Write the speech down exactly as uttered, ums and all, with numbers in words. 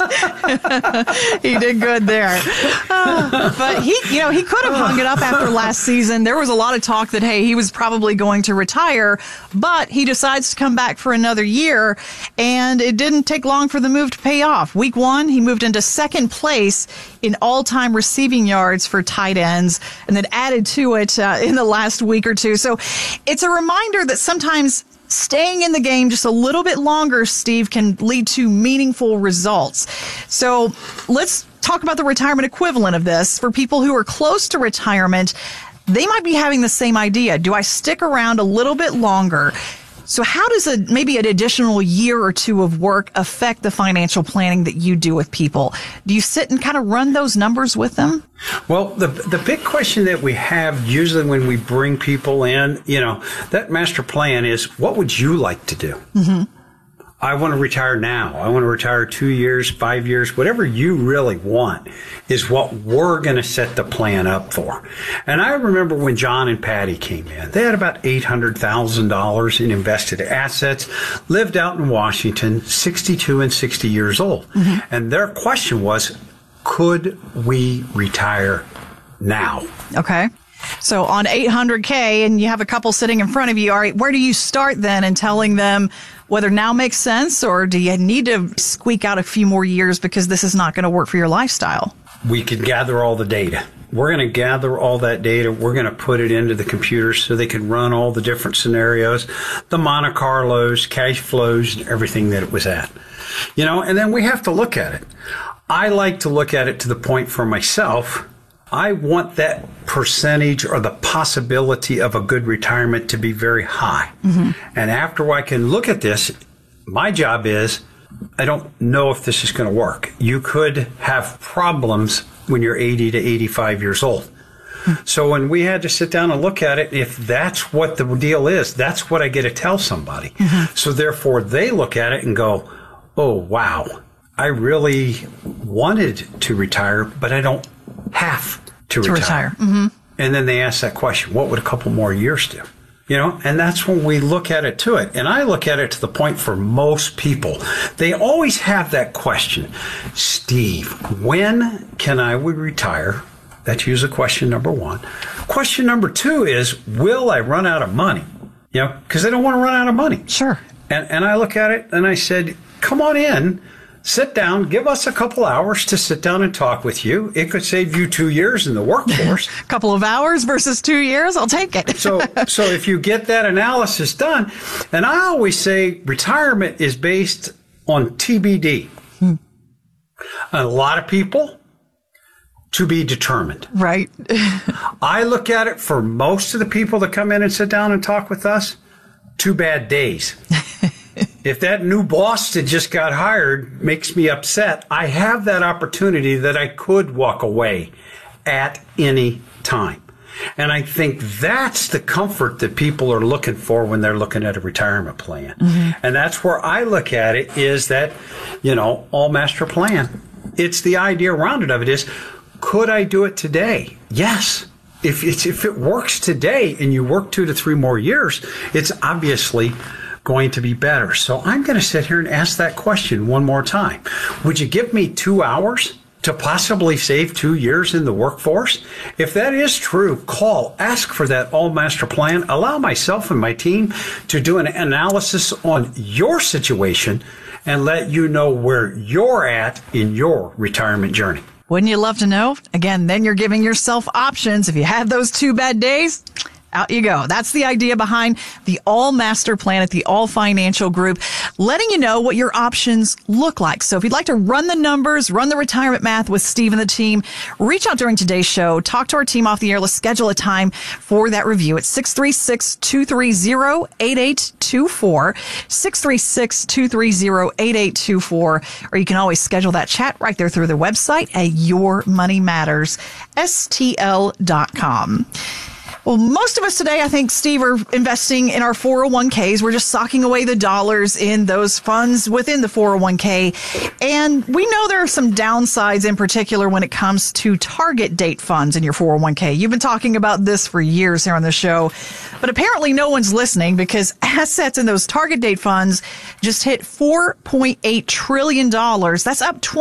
He did good there. Uh, but he, you know, he could have hung it up after last season. There was a lot of talk that, hey, he was probably going to retire, but he decides to come back for another year, and it didn't take long for the move to pay off. Week one, he moved into second place in all-time receiving yards for tight ends, and then added to it uh, in the last week or two. So it's a reminder that sometimes staying in the game just a little bit longer, Steve, can lead to meaningful results. So let's talk about the retirement equivalent of this. For people who are close to retirement, they might be having the same idea. Do I stick around a little bit longer? So how does a maybe an additional year or two of work affect the financial planning that you do with people? Do you sit and kind of run those numbers with them? Well, the the big question that we have usually when we bring people in, you know, that master plan is, what would you like to do? Mm-hmm. I want to retire now. I want to retire two years, five years, whatever you really want is what we're going to set the plan up for. And I remember when John and Patty came in, they had about eight hundred thousand dollars in invested assets, lived out in Washington, sixty-two and sixty years old. Mm-hmm. And their question was, could we retire now? Okay. So on eight hundred K and you have a couple sitting in front of you, all right, where do you start then in telling them whether now makes sense, or do you need to squeak out a few more years because this is not going to work for your lifestyle? We can gather all the data. We're going to gather all that data. We're going to put it into the computer so they can run all the different scenarios, the Monte Carlos, cash flows, and everything that it was at. You know, and then we have to look at it. I like to look at it to the point for myself. I want that percentage or the possibility of a good retirement to be very high. Mm-hmm. And after I can look at this, my job is, I don't know if this is going to work. You could have problems when you're eighty to eighty-five years old. Mm-hmm. So when we had to sit down and look at it, if that's what the deal is, that's what I get to tell somebody. Mm-hmm. So therefore they look at it and go, oh, wow, I really wanted to retire, but I don't have to, to retire. retire. Mm-hmm. And then they ask that question, what would a couple more years do? You know, and that's when we look at it to it. And I look at it to the point for most people. They always have that question, Steve, when can I retire? That's usually question number one. Question number two is, will I run out of money? You know, because they don't want to run out of money. Sure. And, and I look at it and I said, come on in. Sit down, give us a couple hours to sit down and talk with you. It could save you two years in the workforce. A couple of hours versus two years, I'll take it. so so if you get that analysis done, and I always say retirement is based on T B D. Hmm. A lot of people, to be determined. Right. I look at it for most of the people that come in and sit down and talk with us, two bad days. If that new boss that just got hired makes me upset, I have that opportunity that I could walk away at any time. And I think that's the comfort that people are looking for when they're looking at a retirement plan. Mm-hmm. And that's where I look at it is that, you know, all master plan. It's the idea around it of it is, could I do it today? Yes. If it's, if it works today and you work two to three more years, it's obviously going to be better. So I'm going to sit here and ask that question one more time. Would you give me two hours to possibly save two years in the workforce? If that is true, call, ask for that all master plan. Allow myself and my team to do an analysis on your situation and let you know where you're at in your retirement journey. Wouldn't you love to know? Again, then you're giving yourself options. If you have those two bad days, out you go. That's the idea behind the All Master Plan at the All Financial Group, letting you know what your options look like. So if you'd like to run the numbers, run the retirement math with Steve and the team, reach out during today's show. Talk to our team off the air. Let's schedule a time for that review. It's six three six, two three zero, eight eight two four, six three six, two three zero, eight eight two four, or you can always schedule that chat right there through the website at your money matters S T L dot com. Well, most of us today, I think, Steve, are investing in our four oh one k's. We're just socking away the dollars in those funds within the four oh one k. And we know there are some downsides in particular when it comes to target date funds in your four oh one k. You've been talking about this for years here on the show, but apparently no one's listening because assets in those target date funds just hit four point eight trillion dollars. That's up